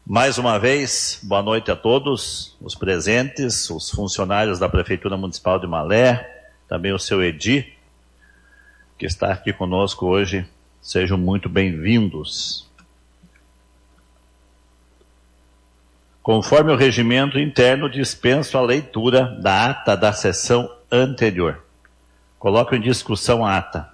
Mais uma vez, boa noite a todos, os presentes, os funcionários da Prefeitura Municipal de Malé, também o seu Edi, que está aqui conosco hoje. Sejam muito bem-vindos. Conforme o regimento interno, dispenso a leitura da ata da sessão anterior. Coloco em discussão a ata.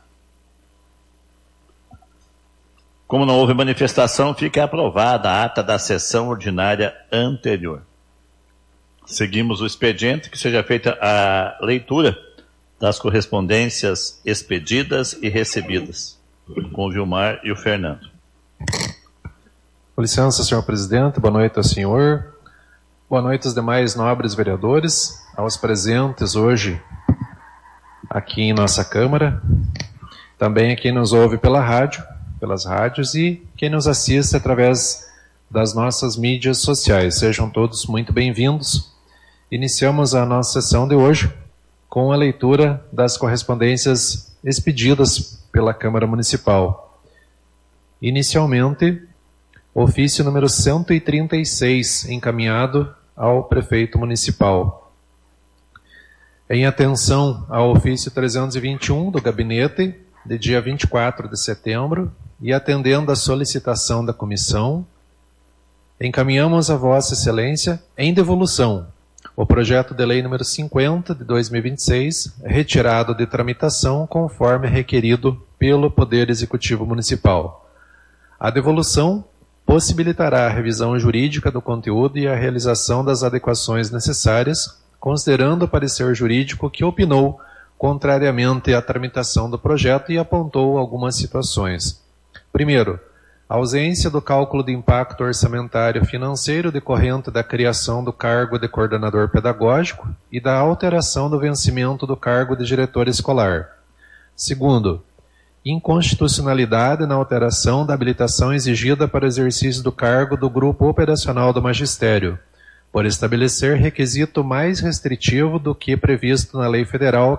Como não houve manifestação, fica aprovada a ata da sessão ordinária anterior. Seguimos o expediente, que seja feita a leitura das correspondências expedidas e recebidas, com o Vilmar e o Fernando. Com licença, senhor presidente, boa noite ao senhor, boa noite aos demais nobres vereadores, aos presentes hoje aqui em nossa Câmara, também a quem nos ouve pela rádio, pelas rádios e quem nos assiste através das nossas mídias sociais. Sejam todos muito bem-vindos. Iniciamos a nossa sessão de hoje com a leitura das correspondências expedidas pela Câmara Municipal. Inicialmente, ofício número 136, encaminhado ao Prefeito Municipal. Em atenção ao ofício 321 do Gabinete, de dia 24 de setembro, e atendendo à solicitação da comissão, encaminhamos a Vossa Excelência em devolução o projeto de lei número 50 de 2026, retirado de tramitação conforme requerido pelo Poder Executivo Municipal. A devolução possibilitará a revisão jurídica do conteúdo e a realização das adequações necessárias, considerando o parecer jurídico que opinou contrariamente à tramitação do projeto e apontou algumas situações. Primeiro, a ausência do cálculo de impacto orçamentário financeiro decorrente da criação do cargo de coordenador pedagógico e da alteração do vencimento do cargo de diretor escolar. Segundo, inconstitucionalidade na alteração da habilitação exigida para o exercício do cargo do Grupo Operacional do Magistério, por estabelecer requisito mais restritivo do que previsto na Lei Federal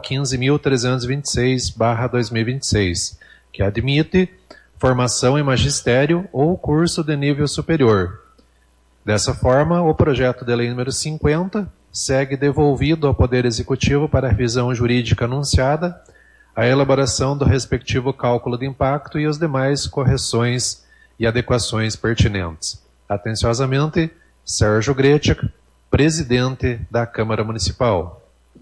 15.326/2026, que admite formação em magistério ou curso de nível superior. Dessa forma, o projeto de lei número 50 segue devolvido ao Poder Executivo para a revisão jurídica anunciada, a elaboração do respectivo cálculo de impacto e as demais correções e adequações pertinentes. Atenciosamente, Sérgio Gretchen, presidente da Câmara Municipal.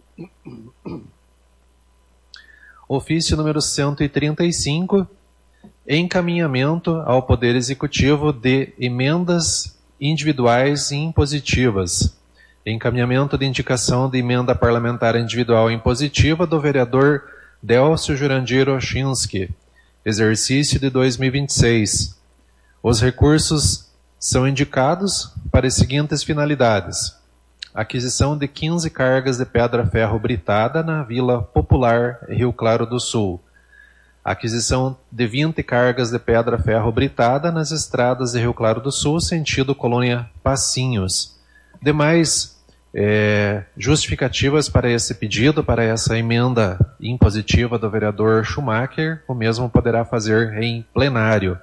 Ofício número 135, encaminhamento ao Poder Executivo de emendas individuais e impositivas. Encaminhamento de indicação de emenda parlamentar individual impositiva do vereador Delcio Jurandir Ochinski, exercício de 2026. Os recursos são indicados para as seguintes finalidades: aquisição de 15 cargas de pedra-ferro britada na Vila Popular, Rio Claro do Sul. Aquisição de 20 cargas de pedra-ferro britada nas estradas de Rio Claro do Sul, sentido Colônia Passinhos. Demais justificativas para esse pedido, para essa emenda impositiva do vereador Schumacher, o mesmo poderá fazer em plenário.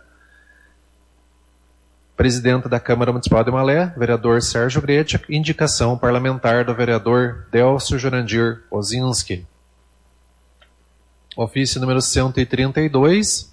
Presidente da Câmara Municipal de Malé, vereador Sérgio Gretchen, indicação parlamentar do vereador Delcio Jurandir Ozinski. Ofício número 132,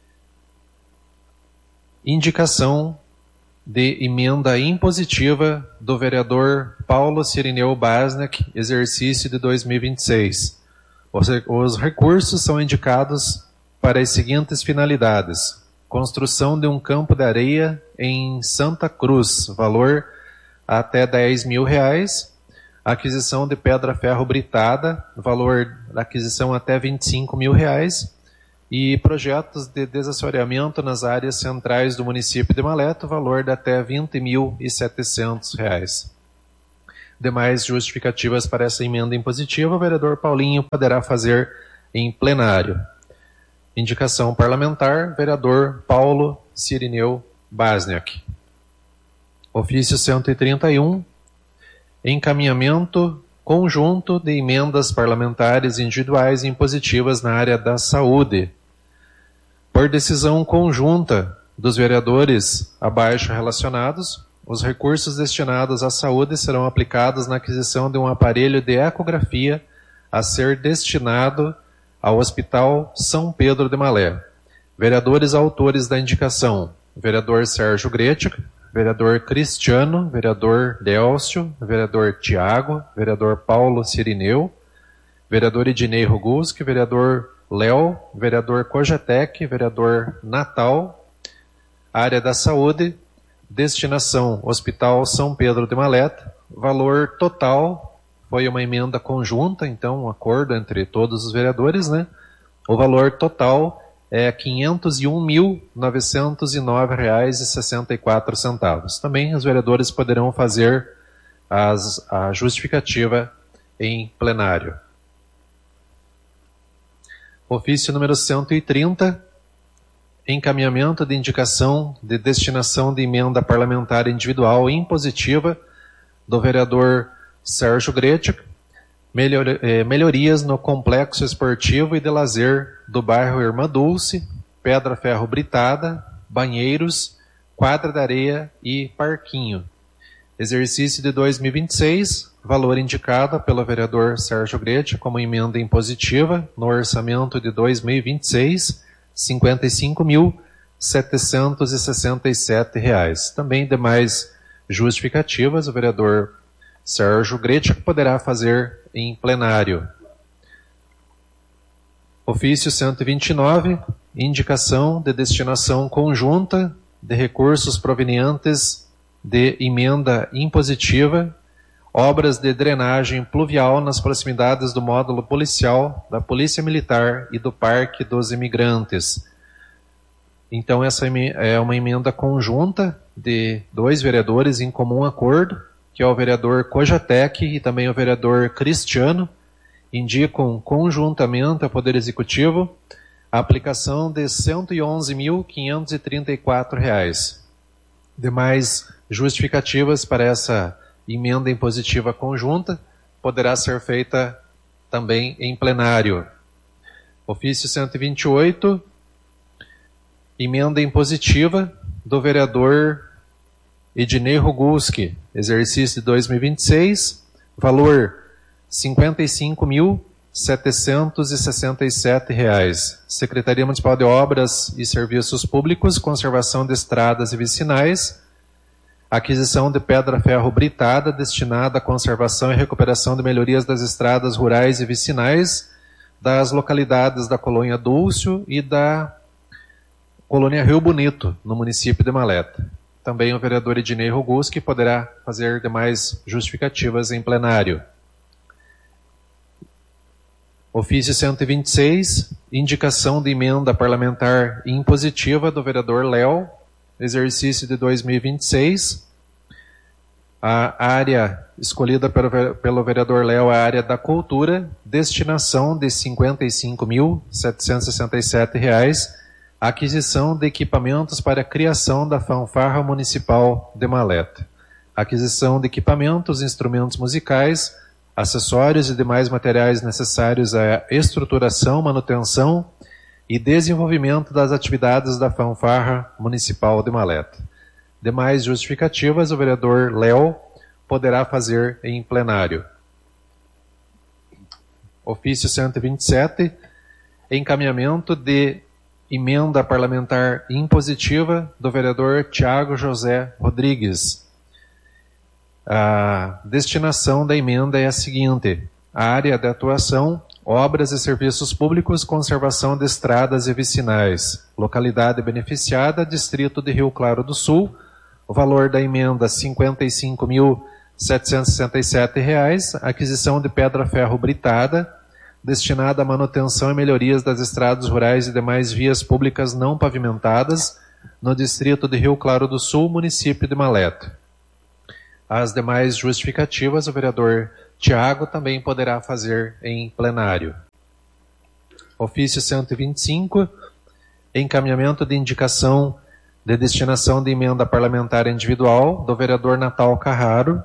indicação de emenda impositiva do vereador Paulo Cirineu Basnek, exercício de 2026. Os recursos são indicados para as seguintes finalidades: construção de um campo de areia em Santa Cruz, valor até R$10.000, aquisição de pedra-ferro britada, valor da aquisição até R$25.000, e projetos de desassoreamento nas áreas centrais do município de Malé, valor de até R$20.700. Demais justificativas para essa emenda impositiva, o vereador Paulinho poderá fazer em plenário. Indicação parlamentar, vereador Paulo Cirineu Basnek. Ofício 131, encaminhamento conjunto de emendas parlamentares individuais e impositivas na área da saúde. Por decisão conjunta dos vereadores abaixo relacionados, os recursos destinados à saúde serão aplicados na aquisição de um aparelho de ecografia a ser destinado ao Hospital São Pedro de Malé. Vereadores autores da indicação: vereador Sérgio Gretchen, vereador Cristiano, vereador Délcio, vereador Tiago, vereador Paulo Cirineu, vereador Ednei Roguski, vereador Léo, vereador Cojatec, vereador Natal. Área da saúde, destinação Hospital São Pedro de Malé. Valor total, foi uma emenda conjunta, então um acordo entre todos os vereadores, né? O valor total é R$ 501.909,64. Também os vereadores poderão fazer a justificativa em plenário. Ofício número 130, encaminhamento de indicação de destinação de emenda parlamentar individual impositiva do vereador Sérgio Gretchen, melhorias no complexo esportivo e de lazer do bairro Irmã Dulce, Pedra Ferro Britada, banheiros, quadra de areia e parquinho. Exercício de 2026, valor indicado pelo vereador Sérgio Gretchen como emenda impositiva no orçamento de 2026, R$ 55.767. Também demais justificativas, o vereador Sérgio Gretchen poderá fazer em plenário. Ofício 129, indicação de destinação conjunta de recursos provenientes de emenda impositiva, obras de drenagem pluvial nas proximidades do módulo policial, da Polícia Militar e do Parque dos Imigrantes. Então, essa é uma emenda conjunta de dois vereadores em comum acordo, que é o vereador Cojatec e também o vereador Cristiano, indicam conjuntamente ao Poder Executivo a aplicação de R$ 111.534. Demais justificativas para essa emenda impositiva conjunta poderá ser feita também em plenário. Ofício 128, emenda impositiva do vereador Ednei Roguski, exercício de 2026, valor R$ 55.767. Secretaria Municipal de Obras e Serviços Públicos, conservação de estradas e vicinais, aquisição de pedra ferro britada destinada à conservação e recuperação de melhorias das estradas rurais e vicinais das localidades da Colônia Dúlcio e da Colônia Rio Bonito, no município de Malé. Também o vereador Ednei Roguski poderá fazer demais justificativas em plenário. Ofício 126, indicação de emenda parlamentar impositiva do vereador Léo, exercício de 2026. A área escolhida pelo vereador Léo é a área da cultura, destinação de R$ 55.767, aquisição de equipamentos para a criação da fanfarra municipal de Malé. Aquisição de equipamentos, instrumentos musicais, acessórios e demais materiais necessários à estruturação, manutenção e desenvolvimento das atividades da fanfarra municipal de Malé. Demais justificativas, o vereador Léo poderá fazer em plenário. Ofício 127, encaminhamento de emenda parlamentar impositiva do vereador Tiago José Rodrigues. A destinação da emenda é a seguinte: a área de atuação, obras e serviços públicos, conservação de estradas e vicinais, localidade beneficiada, distrito de Rio Claro do Sul, o valor da emenda R$ 55.767, aquisição de pedra ferro britada, destinada à manutenção e melhorias das estradas rurais e demais vias públicas não pavimentadas, no distrito de Rio Claro do Sul, município de Malé. As demais justificativas, o vereador Tiago também poderá fazer em plenário. Ofício 125, encaminhamento de indicação de destinação de emenda parlamentar individual do vereador Natal Carraro.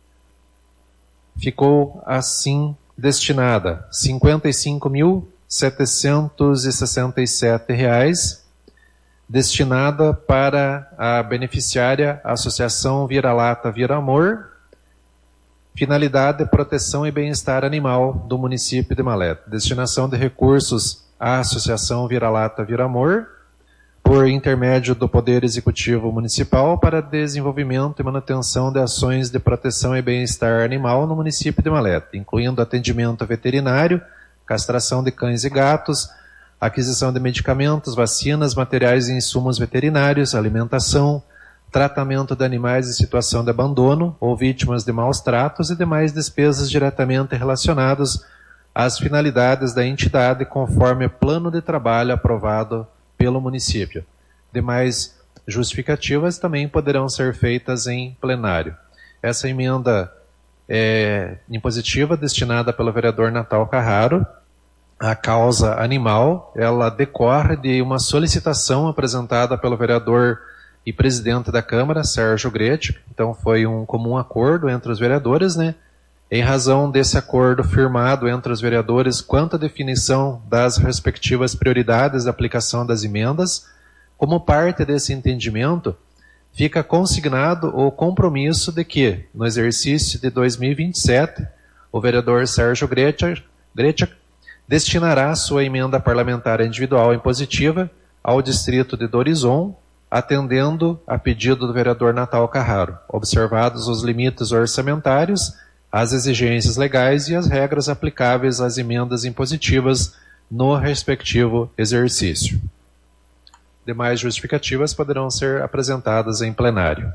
Ficou assim destinada R$ 55.767, destinada para a beneficiária Associação Vira-Lata Vira-Amor, finalidade proteção e bem-estar animal do município de Maleta. Destinação de recursos à Associação Vira-Lata Vira-Amor, por intermédio do Poder Executivo Municipal para desenvolvimento e manutenção de ações de proteção e bem-estar animal no município de Maleta, incluindo atendimento veterinário, castração de cães e gatos, aquisição de medicamentos, vacinas, materiais e insumos veterinários, alimentação, tratamento de animais em situação de abandono ou vítimas de maus tratos e demais despesas diretamente relacionadas às finalidades da entidade conforme plano de trabalho aprovado pelo município. Demais justificativas também poderão ser feitas em plenário. Essa emenda impositiva destinada pelo vereador Natal Carraro à causa animal, ela decorre de uma solicitação apresentada pelo vereador e presidente da Câmara, Sérgio Gretti. Então foi um comum acordo entre os vereadores, né? Em razão desse acordo firmado entre os vereadores quanto à definição das respectivas prioridades da aplicação das emendas, como parte desse entendimento, fica consignado o compromisso de que, no exercício de 2027, o vereador Sérgio Gretti destinará sua emenda parlamentar individual impositiva ao distrito de Dorizon, atendendo a pedido do vereador Natal Carraro, observados os limites orçamentários, as exigências legais e as regras aplicáveis às emendas impositivas no respectivo exercício. Demais justificativas poderão ser apresentadas em plenário.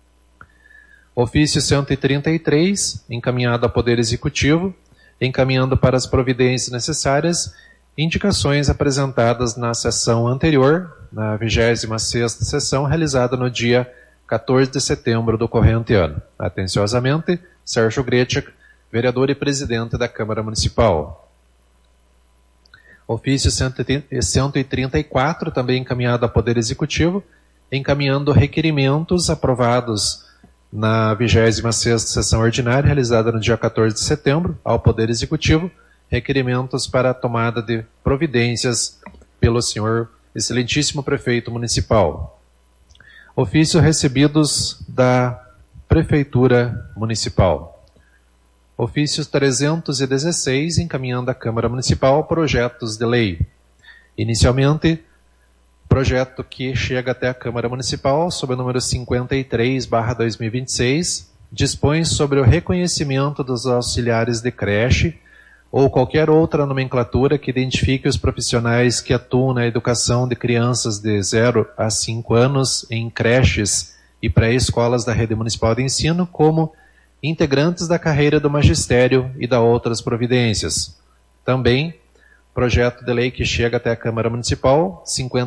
Ofício 133, encaminhado ao Poder Executivo, encaminhando para as providências necessárias indicações apresentadas na sessão anterior, na 26ª sessão, realizada no dia 14 de setembro do corrente ano. Atenciosamente, Sérgio Gretti, vereador e presidente da Câmara Municipal. Ofício 134, também encaminhado ao Poder Executivo, encaminhando requerimentos aprovados na 26ª sessão ordinária, realizada no dia 14 de setembro, ao Poder Executivo, requerimentos para a tomada de providências pelo senhor excelentíssimo prefeito municipal. Ofício recebidos da Prefeitura Municipal. Ofícios 316, encaminhando à Câmara Municipal projetos de lei. Inicialmente, projeto que chega até a Câmara Municipal, sob o número 53/2026, dispõe sobre o reconhecimento dos auxiliares de creche ou qualquer outra nomenclatura que identifique os profissionais que atuam na educação de crianças de 0 a 5 anos em creches e pré-escolas da Rede Municipal de Ensino como integrantes da carreira do magistério e da outras providências. Também, projeto de lei que chega até a Câmara Municipal,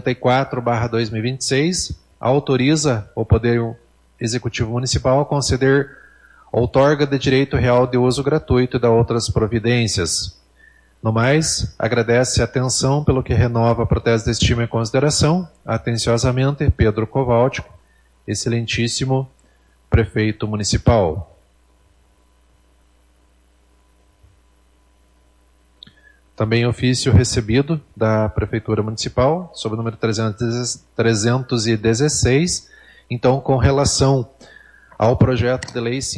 54/2026, autoriza o Poder Executivo Municipal a conceder outorga de direito real de uso gratuito e da outras providências. No mais, agradece a atenção pelo que renova a protesta de estima e consideração, atenciosamente, Pedro Kowalczyk, excelentíssimo prefeito municipal. Também ofício recebido da Prefeitura Municipal, sob o número 316, então com relação ao projeto de lei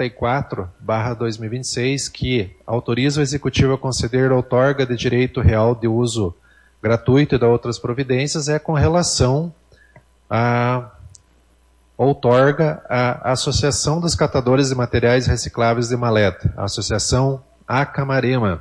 54/2026, que autoriza o Executivo a conceder outorga de direito real de uso gratuito e da outras providências, é com relação a outorga à Associação dos Catadores de Materiais Recicláveis de Maleta, a Associação Acamarema.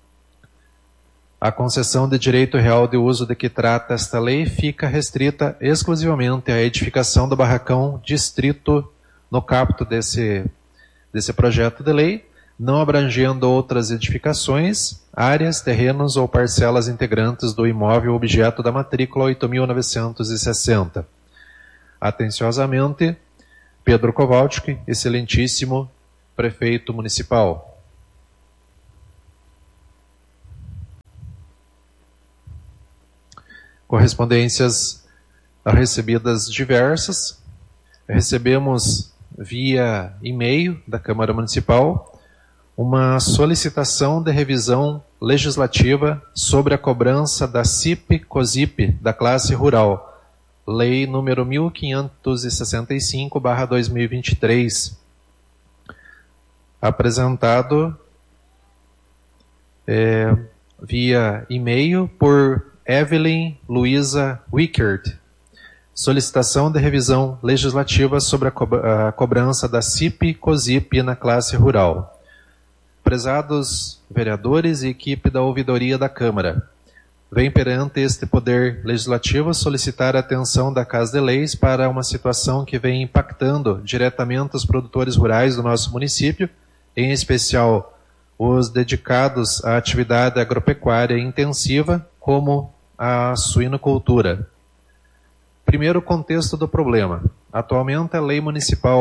A concessão de direito real de uso de que trata esta lei fica restrita exclusivamente à edificação do barracão distrito no capto desse projeto de lei, não abrangendo outras edificações, áreas, terrenos ou parcelas integrantes do imóvel objeto da matrícula 8.960. Atenciosamente, Pedro Kowalczyk, excelentíssimo prefeito municipal. Correspondências recebidas diversas. Recebemos via e-mail da Câmara Municipal uma solicitação de revisão legislativa sobre a cobrança da CIP-COSIP da classe rural, Lei número 1565/2023, apresentado via e-mail por Evelyn Luiza Wickert. Solicitação de revisão legislativa sobre a cobrança da CIP-COSIP na classe rural. Prezados vereadores e equipe da ouvidoria da Câmara, vem perante este Poder Legislativo solicitar a atenção da Casa de Leis para uma situação que vem impactando diretamente os produtores rurais do nosso município, em especial os dedicados à atividade agropecuária intensiva, como a suinocultura. Primeiro, o contexto do problema. Atualmente, a Lei Municipal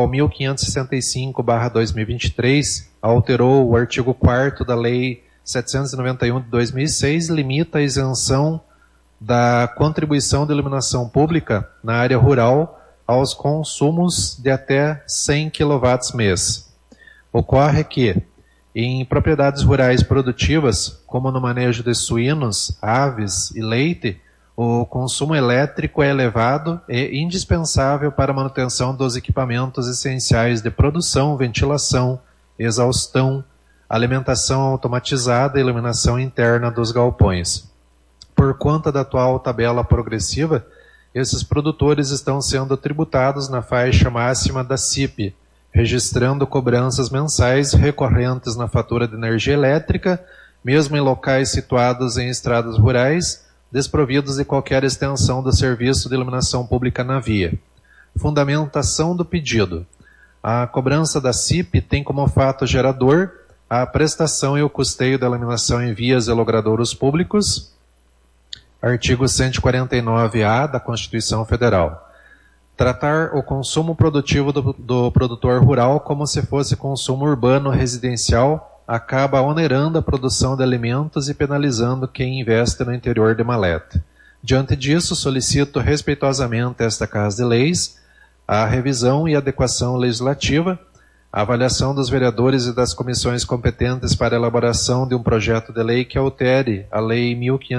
1565/2023 alterou o artigo 4º da Lei 791 de 2006, limita a isenção da contribuição de iluminação pública na área rural aos consumos de até 100 kW mês. Ocorre que, em propriedades rurais produtivas, como no manejo de suínos, aves e leite, o consumo elétrico é elevado e indispensável para a manutenção dos equipamentos essenciais de produção, ventilação, exaustão, alimentação automatizada e iluminação interna dos galpões. Por conta da atual tabela progressiva, esses produtores estão sendo tributados na faixa máxima da CIP, registrando cobranças mensais recorrentes na fatura de energia elétrica, mesmo em locais situados em estradas rurais, desprovidos de qualquer extensão do serviço de iluminação pública na via. Fundamentação do pedido. A cobrança da CIP tem como fato gerador a prestação e o custeio da iluminação em vias e logradouros públicos, artigo 149-A da Constituição Federal. Tratar o consumo produtivo do produtor rural como se fosse consumo urbano residencial acaba onerando a produção de alimentos e penalizando quem investe no interior de Malete. Diante disso, solicito respeitosamente a esta Casa de Leis a revisão e adequação legislativa, a avaliação dos vereadores e das comissões competentes para a elaboração de um projeto de lei que altere a Lei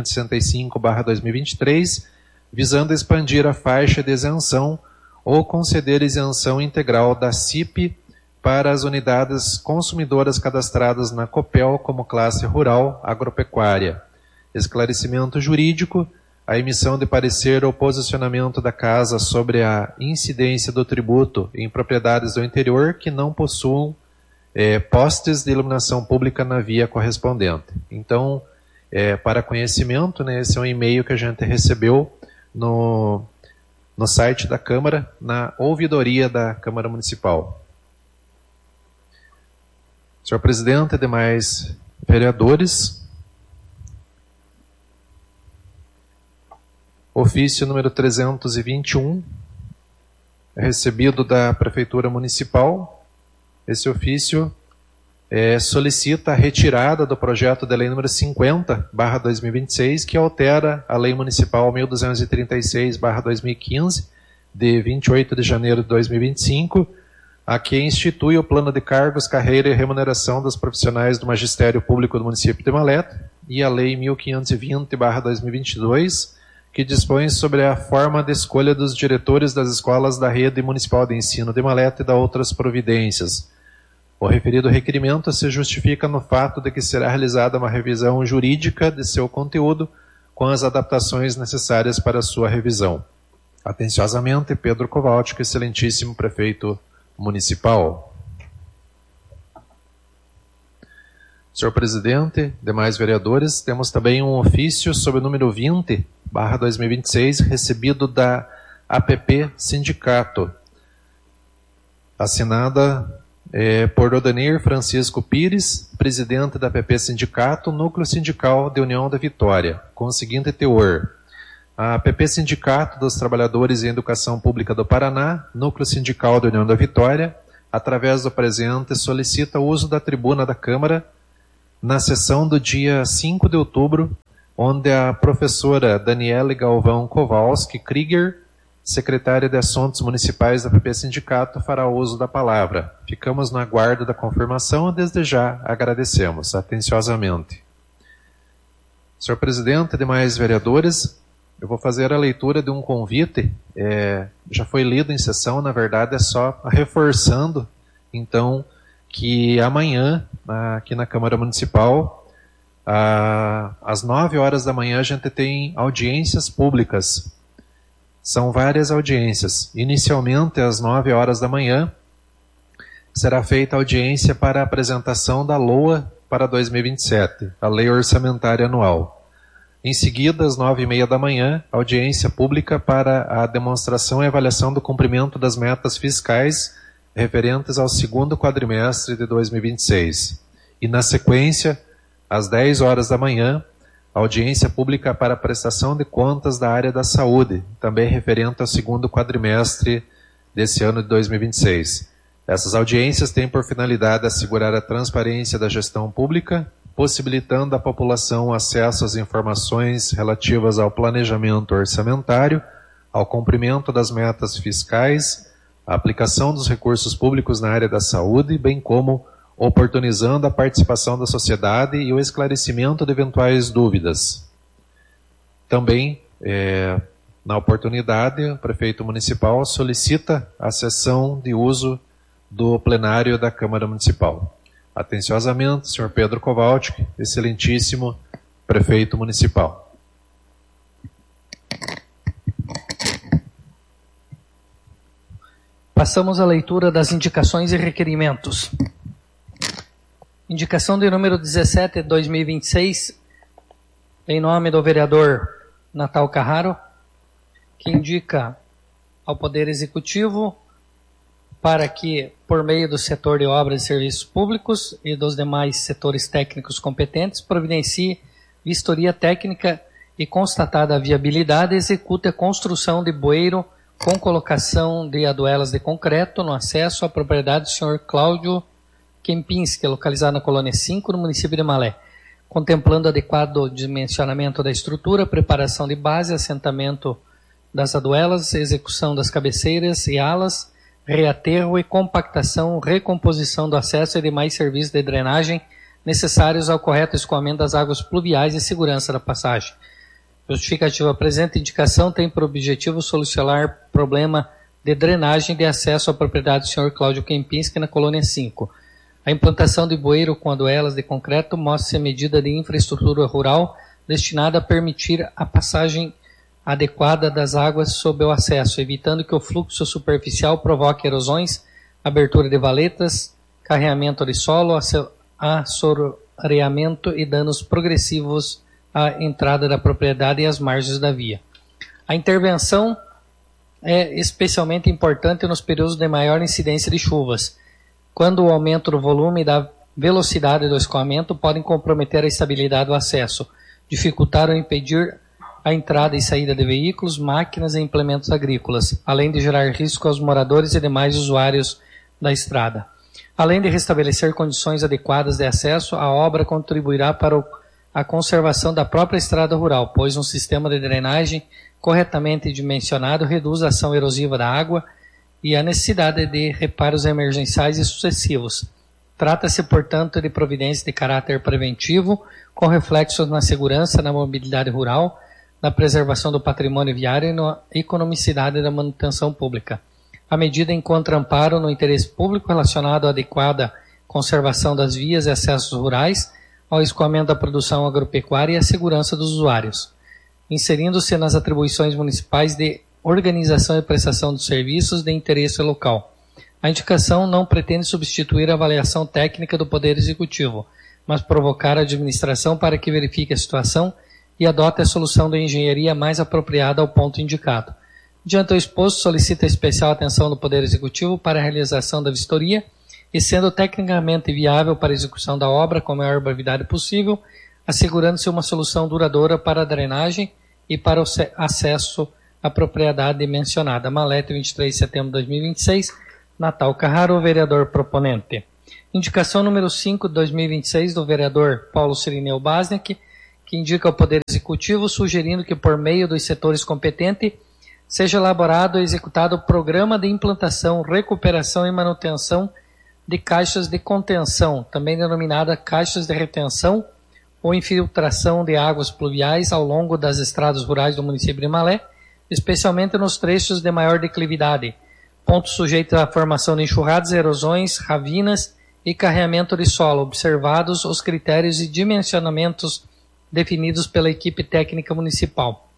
1565/2023, visando expandir a faixa de isenção ou conceder isenção integral da CIP para as unidades consumidoras cadastradas na COPEL como classe rural agropecuária. Esclarecimento jurídico, a emissão de parecer ou posicionamento da Casa sobre a incidência do tributo em propriedades do interior que não possuam postes de iluminação pública na via correspondente. Então, para conhecimento, né, esse é um e-mail que a gente recebeu no site da Câmara, na ouvidoria da Câmara Municipal. Senhor Presidente e demais vereadores, ofício número 321, recebido da Prefeitura Municipal. Esse ofício solicita a retirada do projeto de lei número 50/2026, que altera a Lei Municipal 1236/2015, de 28 de janeiro de 2025, a que institui o plano de cargos, carreira e remuneração dos profissionais do Magistério Público do município de Malete, e a Lei 1520/2022, que dispõe sobre a forma de escolha dos diretores das escolas da Rede Municipal de Ensino de Malete e da outras providências. O referido requerimento se justifica no fato de que será realizada uma revisão jurídica de seu conteúdo, com as adaptações necessárias para sua revisão. Atenciosamente, Pedro Kowalczyk, excelentíssimo prefeito municipal. Senhor Presidente, demais vereadores, temos também um ofício sob o número 20/2026, recebido da APP Sindicato, assinada por Odanir Francisco Pires, presidente da APP Sindicato, Núcleo Sindical de União da Vitória, com o seguinte teor: a APP Sindicato dos Trabalhadores em Educação Pública do Paraná, Núcleo Sindical da União da Vitória, através do presente, solicita o uso da tribuna da Câmara na sessão do dia 5 de outubro, onde a professora Daniele Galvão Kowalski Krieger, secretária de Assuntos Municipais da APP Sindicato, fará uso da palavra. Ficamos no aguardo da confirmação e desde já agradecemos atenciosamente. Senhor Presidente e demais vereadores, eu vou fazer a leitura de um convite, já foi lido em sessão, na verdade é só reforçando, então, que amanhã, aqui na Câmara Municipal, às 9 horas da manhã, a gente tem audiências públicas. São várias audiências. Inicialmente, às 9 horas da manhã, será feita audiência para a apresentação da LOA para 2027, a Lei Orçamentária Anual. Em seguida, às 9h30 da manhã, audiência pública para a demonstração e avaliação do cumprimento das metas fiscais referentes ao segundo quadrimestre de 2026. E na sequência, às 10 horas da manhã, audiência pública para a prestação de contas da área da saúde, também referente ao segundo quadrimestre desse ano de 2026. Essas audiências têm por finalidade assegurar a transparência da gestão pública, possibilitando à população acesso às informações relativas ao planejamento orçamentário, ao cumprimento das metas fiscais, à aplicação dos recursos públicos na área da saúde, bem como oportunizando a participação da sociedade e o esclarecimento de eventuais dúvidas. Também, na oportunidade, o prefeito municipal solicita a sessão de uso do plenário da Câmara Municipal. Atenciosamente, senhor Pedro Kowalczyk, excelentíssimo prefeito municipal. Passamos à leitura das indicações e requerimentos. Indicação de número 17 de 2026, em nome do vereador Natal Carraro, que indica ao Poder Executivo para que, por meio do setor de obras e serviços públicos e dos demais setores técnicos competentes, providencie vistoria técnica e, constatada a viabilidade, execute a construção de bueiro com colocação de aduelas de concreto no acesso à propriedade do senhor Cláudio Kempinski, localizado na Colônia 5, no município de Malé, contemplando adequado dimensionamento da estrutura, preparação de base, assentamento das aduelas, execução das cabeceiras e alas, reaterro e compactação, recomposição do acesso e demais serviços de drenagem necessários ao correto escoamento das águas pluviais e segurança da passagem. Justificativa presente indicação tem por objetivo solucionar problema de drenagem de acesso à propriedade do senhor Cláudio Kempinski na Colônia 5. A implantação de bueiro com aduelas de concreto mostra-se medida de infraestrutura rural destinada a permitir a passagem adequada das águas sob o acesso, evitando que o fluxo superficial provoque erosões, abertura de valetas, carreamento de solo, assoreamento e danos progressivos à entrada da propriedade e às margens da via. A intervenção é especialmente importante nos períodos de maior incidência de chuvas, quando o aumento do volume e da velocidade do escoamento podem comprometer a estabilidade do acesso, dificultar ou impedir a entrada e saída de veículos, máquinas e implementos agrícolas, além de gerar risco aos moradores e demais usuários da estrada. Além de restabelecer condições adequadas de acesso, a obra contribuirá para a conservação da própria estrada rural, pois um sistema de drenagem corretamente dimensionado reduz a ação erosiva da água e a necessidade de reparos emergenciais e sucessivos. Trata-se, portanto, de providências de caráter preventivo, com reflexos na segurança, na mobilidade rural, na preservação do patrimônio viário e na economicidade da manutenção pública. A medida encontra amparo no interesse público relacionado à adequada conservação das vias e acessos rurais, ao escoamento da produção agropecuária e à segurança dos usuários, inserindo-se nas atribuições municipais de organização e prestação de serviços de interesse local. A indicação não pretende substituir a avaliação técnica do Poder Executivo, mas provocar a administração para que verifique a situação e adote a solução da engenharia mais apropriada ao ponto indicado. Diante do exposto, solicita especial atenção do Poder Executivo para a realização da vistoria e, sendo tecnicamente viável para a execução da obra com a maior brevidade possível, assegurando-se uma solução duradoura para a drenagem e para o acesso à propriedade mencionada. Malete, 23 de setembro de 2026, Natal Carraro, vereador proponente. Indicação número 5 de 2026 do vereador Paulo Cirineu Basnick, que indica ao Poder Executivo, sugerindo que, por meio dos setores competentes, seja elaborado e executado o programa de implantação, recuperação e manutenção de caixas de contenção, também denominada caixas de retenção ou infiltração de águas pluviais ao longo das estradas rurais do município de Malé, especialmente nos trechos de maior declividade, pontos sujeitos à formação de enxurradas, erosões, ravinas e carreamento de solo, observados os critérios e dimensionamentos definidos pela equipe técnica municipal.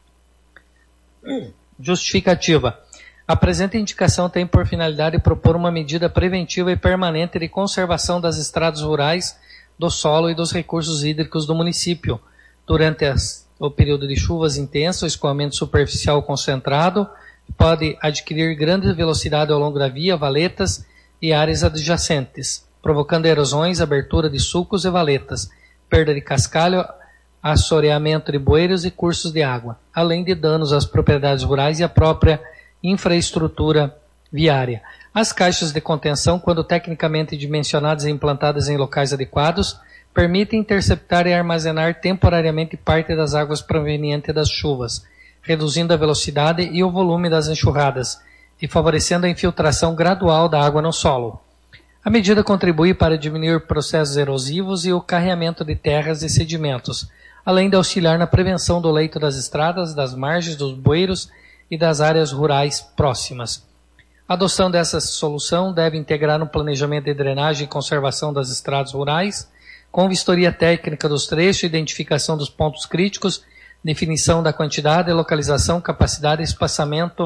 Justificativa. A presente indicação tem por finalidade propor uma medida preventiva e permanente de conservação das estradas rurais, do solo e dos recursos hídricos do município, durante o período de chuvas intensas, o escoamento superficial concentrado pode adquirir grande velocidade ao longo da via, valetas e áreas adjacentes, provocando erosões, abertura de sulcos e valetas, perda de cascalho, assoreamento de bueiros e cursos de água, além de danos às propriedades rurais e à própria infraestrutura viária. As caixas de contenção, quando tecnicamente dimensionadas e implantadas em locais adequados, permitem interceptar e armazenar temporariamente parte das águas provenientes das chuvas, reduzindo a velocidade e o volume das enxurradas e favorecendo a infiltração gradual da água no solo. A medida contribui para diminuir processos erosivos e o carreamento de terras e sedimentos, além de auxiliar na prevenção do leito das estradas, das margens, dos bueiros e das áreas rurais próximas. A adoção dessa solução deve integrar no planejamento de drenagem e conservação das estradas rurais, com vistoria técnica dos trechos, identificação dos pontos críticos, definição da quantidade, localização, capacidade e espaçamento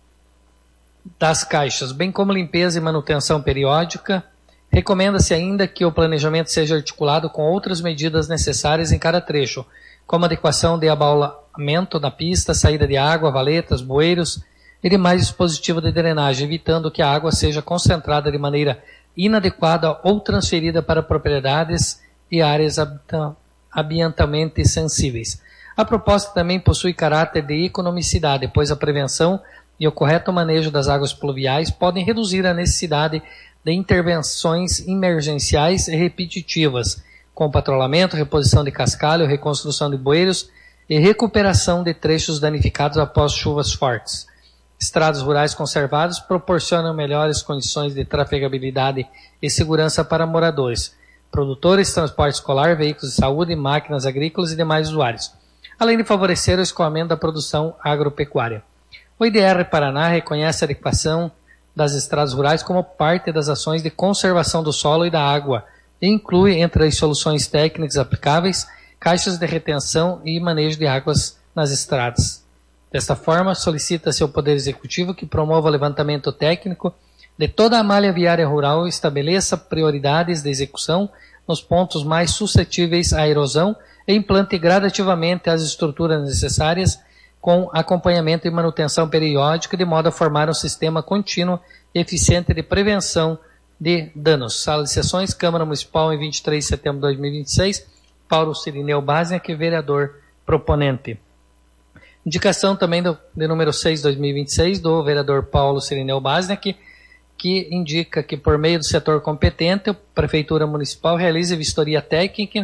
das caixas, bem como limpeza e manutenção periódica. Recomenda-se ainda que o planejamento seja articulado com outras medidas necessárias em cada trecho, como adequação de abaulamento da pista, saída de água, valetas, bueiros e demais dispositivos de drenagem, evitando que a água seja concentrada de maneira inadequada ou transferida para propriedades e áreas ambientalmente sensíveis. A proposta também possui caráter de economicidade, pois a prevenção e o correto manejo das águas pluviais podem reduzir a necessidade de intervenções emergenciais e repetitivas, com patrulhamento, reposição de cascalho, reconstrução de bueiros e recuperação de trechos danificados após chuvas fortes. Estradas rurais conservadas proporcionam melhores condições de trafegabilidade e segurança para moradores, produtores, transporte escolar, veículos de saúde, máquinas agrícolas e demais usuários, além de favorecer o escoamento da produção agropecuária. O IDR Paraná reconhece a adequação das estradas rurais como parte das ações de conservação do solo e da água, e inclui entre as soluções técnicas aplicáveis caixas de retenção e manejo de águas nas estradas. Desta forma, solicita-se ao Poder Executivo que promova o levantamento técnico de toda a malha viária rural e estabeleça prioridades de execução nos pontos mais suscetíveis à erosão e implante gradativamente as estruturas necessárias com acompanhamento e manutenção periódica, de modo a formar um sistema contínuo e eficiente de prevenção de danos. Sala de Sessões, Câmara Municipal, em 23 de setembro de 2026, Paulo Cirineu Basniak, vereador proponente. Indicação também de número 6 de 2026, do vereador Paulo Cirineu Basniak, que indica que, por meio do setor competente, a Prefeitura Municipal realize vistoria técnica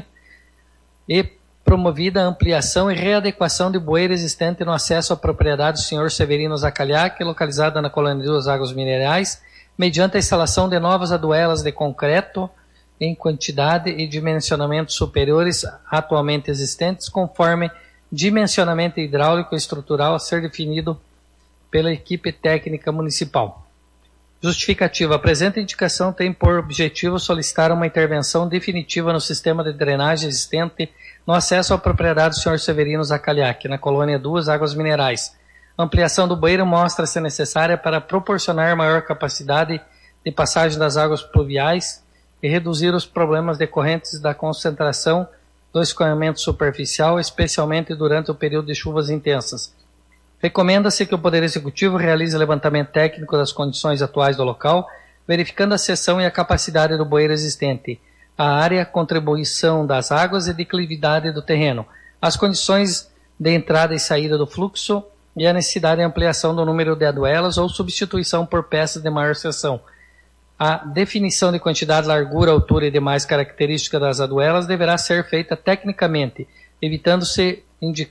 e promovida a ampliação e readequação de bueiro existente no acesso à propriedade do senhor Severino Zacaliac, localizada na Colônia de Duas Águas Minerais, mediante a instalação de novas aduelas de concreto em quantidade e dimensionamentos superiores atualmente existentes, conforme dimensionamento hidráulico e estrutural a ser definido pela equipe técnica municipal. Justificativa. A presente indicação tem por objetivo solicitar uma intervenção definitiva no sistema de drenagem existente no acesso à propriedade do senhor Severino Zacaliac, na Colônia Duas Águas Minerais. A ampliação do bueiro mostra-se necessária para proporcionar maior capacidade de passagem das águas pluviais e reduzir os problemas decorrentes da concentração do escoamento superficial, especialmente durante o período de chuvas intensas. Recomenda-se que o Poder Executivo realize levantamento técnico das condições atuais do local, verificando a seção e a capacidade do bueiro existente, a área, contribuição das águas e declividade do terreno, as condições de entrada e saída do fluxo e a necessidade de ampliação do número de aduelas ou substituição por peças de maior seção. A definição de quantidade, largura, altura e demais características das aduelas deverá ser feita tecnicamente, evitando-se